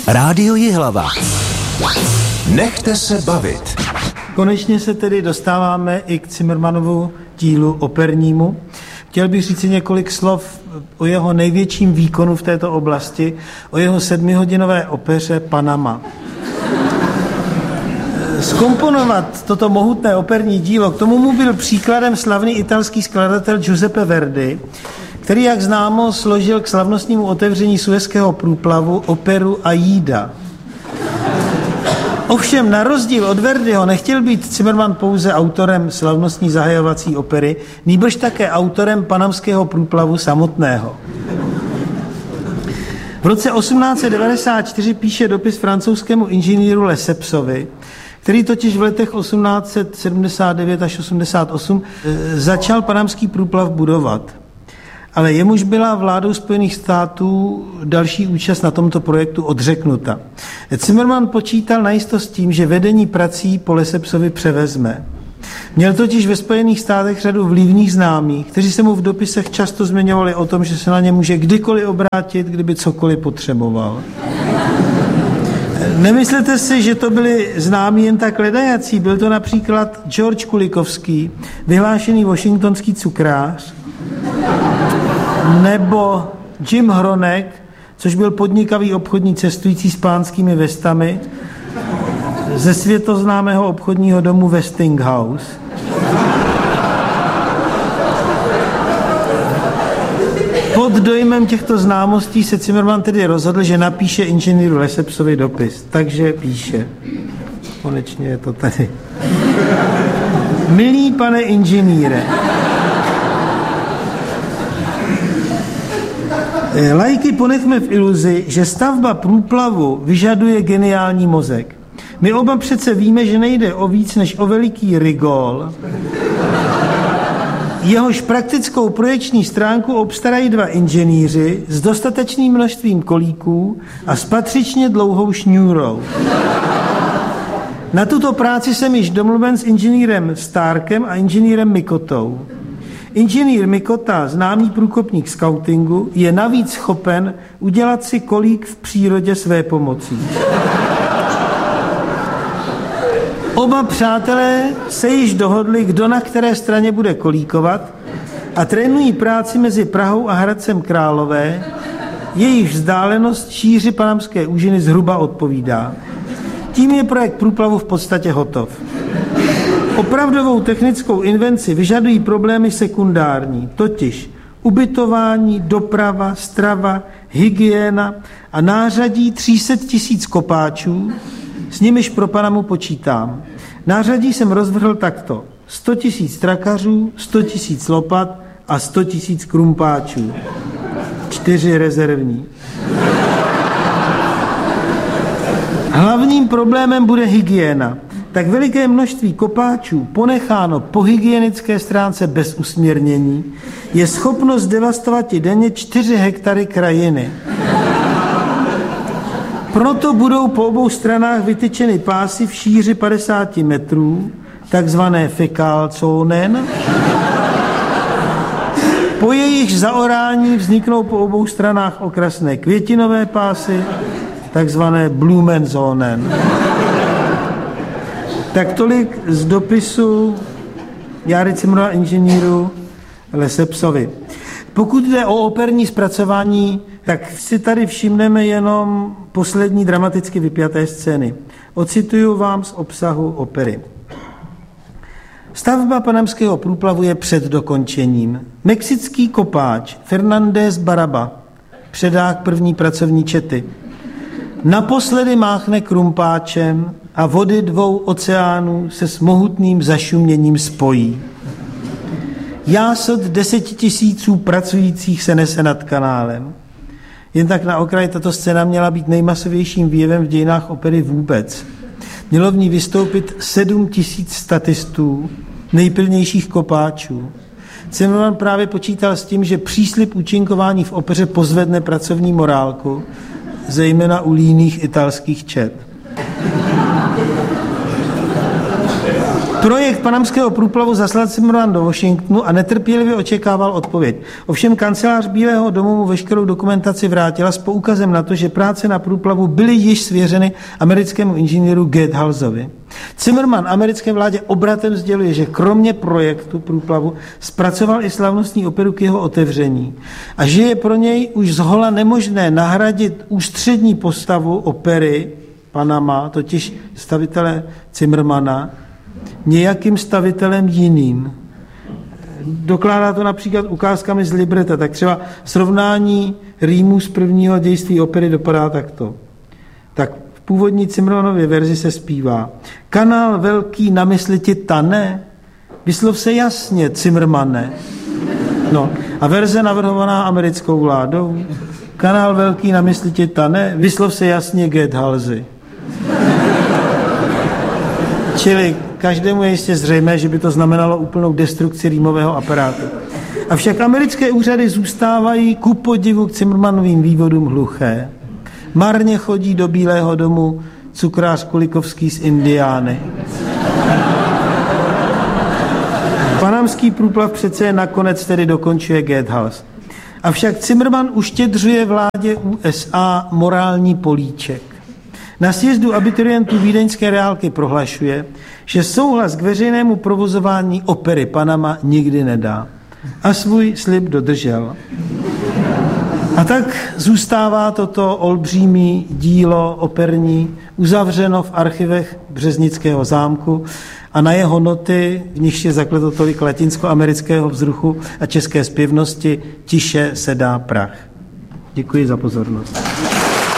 Rádio Jihlava. Nechte se bavit. Konečně se tedy dostáváme i k Zimmermannovu dílu opernímu. Chtěl bych říct několik slov o jeho největším výkonu v této oblasti, o jeho 7hodinové opeře Panama. Zkomponovat toto mohutné operní dílo, k tomu mu byl příkladem slavný italský skladatel Giuseppe Verdi, který, jak známo, složil k slavnostnímu otevření Suezského průplavu operu Aida. Ovšem, na rozdíl od Verdiho nechtěl být Zimmermann pouze autorem slavnostní zahajovací opery, nýbrž také autorem panamského průplavu samotného. V roce 1894 píše dopis francouzskému inženýru Lesepsovi, který totiž v letech 1879 až 88 začal panamský průplav budovat. Ale jemuž byla vládou Spojených států další účast na tomto projektu odřeknuta. Zimmermann počítal najisto s tím, že vedení prací po Lesepsovi převezme. Měl totiž ve Spojených státech řadu vlivných známých, kteří se mu v dopisech často zmiňovali o tom, že se na ně může kdykoliv obrátit, kdyby cokoliv potřeboval. Nemyslete si, že to byli známí jen tak ledajací. Byl to například George Kulikovský, vyhlášený washingtonský cukrář, nebo Jim Hronek, což byl podnikavý obchodní cestující s pánskými vestami ze světoznámého obchodního domu Westinghouse. Pod dojmem těchto známostí se Zimmermann tedy rozhodl, že napíše inženýru Lesepsovi dopis. Takže píše. Konečně je to tady. Milý pane inženýre, laiky ponechme v iluzi, že stavba průplavu vyžaduje geniální mozek. My oba přece víme, že nejde o víc než o veliký rigol. Jehož praktickou projekční stránku obstarají dva inženýři s dostatečným množstvím kolíků a s patřičně dlouhou šňůrou. Na tuto práci jsem již domluven s inženýrem Starkem a inženýrem Mikotou. Inženýr Mikota, známý průkopník skautingu, je navíc schopen udělat si kolík v přírodě své pomocí. Oba přátelé se již dohodli, kdo na které straně bude kolíkovat a trénují práci mezi Prahou a Hradcem Králové, jejich vzdálenost šíři panamské úžiny zhruba odpovídá. Tím je projekt průplavu v podstatě hotov. Opravdovou technickou invenci vyžadují problémy sekundární, totiž ubytování, doprava, strava, hygiena a nářadí 300 000 kopáčů, s nimiž pro Panamu počítám. Nářadí jsem rozvrhl takto. 100 000 trakařů, 100 000 lopat a 100 000 krumpáčů. 4 rezervní. Hlavním problémem bude hygiena. Tak veliké množství kopáčů, ponecháno po hygienické stránce bez usměrnění, je schopno zdevastovat denně 4 hektary krajiny. Proto budou po obou stranách vytyčeny pásy v šíři 50 metrů, takzvané fekálzónen. Po jejich zaorání vzniknou po obou stranách okrasné květinové pásy, takzvané blumenzónen. Tak tolik z dopisu Járy Zimmermanna inženýru Lesepsovi. Pokud jde o operní zpracování, tak si tady všimneme jenom poslední dramaticky vypjaté scény. Ocituju vám z obsahu opery. Stavba panamského průplavu je před dokončením. Mexický kopáč Fernández Baraba, předák první pracovní čety, naposledy máchne krumpáčem a vody 2 oceánů se s mohutným zašuměním spojí. Jásot 10 000 pracujících se nese nad kanálem. Jen tak na okraj tato scéna měla být nejmasovějším výjevem v dějinách opery vůbec. Mělo v ní vystoupit 7 000 statistů, nejpilnějších kopáčů. Zimmermann právě počítal s tím, že příslib účinkování v opeře pozvedne pracovní morálku, zejména u líných italských čet. projekt panamského průplavu zaslal Zimmermann do Washingtonu a netrpělivě očekával odpověď. Ovšem kancelář Bílého domu mu veškerou dokumentaci vrátila s poukazem na to, že práce na průplavu byly již svěřeny americkému inženýru Geithalsovi. Zimmermann americké vládě obratem sděluje, že kromě projektu průplavu zpracoval i slavnostní operu k jeho otevření a že je pro něj už zhola nemožné nahradit ústřední postavu opery Panama, totiž stavitele Zimmermanna, nějakým stavitelem jiným. Dokládá to například ukázkami z libreta, tak třeba srovnání rýmů z prvního dějství opery dopadá takto. Tak v původní Zimmermannově verzi se zpívá: Kanál velký na mysli ti tane, vyslov se jasně, Zimmermanne. No, a verze navrhovaná americkou vládou: Kanál velký na mysli ti tane, vyslov se jasně, Geithalsi. Čili každému je jistě zřejmé, že by to znamenalo úplnou destrukci rýmového aparátu. Avšak americké úřady zůstávají ku podivu k Zimmermannovým vývodům hluché. Marně chodí do Bílého domu cukrář Kulikovský z Indiány. Panamský průplav přece nakonec tedy dokončuje Geithals. Avšak Zimmermann uštědřuje vládě USA morální políček. Na sjezdu abiturientů vídeňské reálky prohlašuje, že souhlas k veřejnému provozování opery Panama nikdy nedá. A svůj slib dodržel. A tak zůstává toto olbřímý dílo operní uzavřeno v archivech Březnického zámku a na jeho noty, v nichž je zakleto tolik latinskoamerického vzruchu a české zpěvnosti, tiše sedá prach. Děkuji za pozornost.